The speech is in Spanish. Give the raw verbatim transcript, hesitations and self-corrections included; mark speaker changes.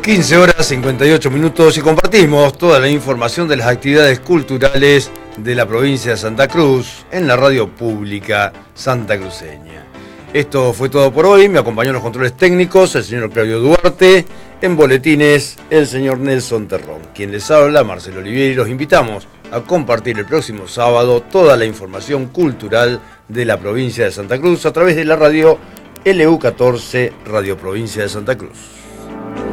Speaker 1: quince horas cincuenta y ocho minutos y compartimos toda la información de las actividades culturales de la provincia de Santa Cruz en la radio pública santacruceña. Esto fue todo por hoy. Me acompañó en los controles técnicos el señor Claudio Duarte, en boletines el señor Nelson Terrón. Quien les habla, Marcelo Olivieri, y los invitamos a compartir el próximo sábado toda la información cultural de la provincia de Santa Cruz a través de la radio L U catorce, Radio Provincia de Santa Cruz.